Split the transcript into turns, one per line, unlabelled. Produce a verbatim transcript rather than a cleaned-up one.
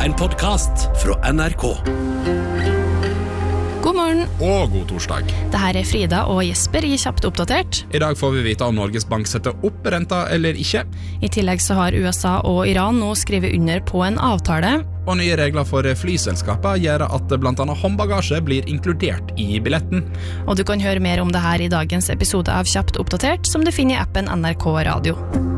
En podcast fra N R K.
God morgen.
Og god torsdag.
Dette er Frida og Jesper i Kjapt oppdatert.
I dag får vi vite om Norges Bank setter opp renta eller ikke.
I tillegg så har U S A og Iran nå skrevet under på en avtale.
Og nye regler for flyselskaper gjør at blant annet håndbagasje blir inkludert i billetten.
Og du kan høre mer om det her i dagens episode av Kjapt oppdatert, som du finner i appen N R K Radio.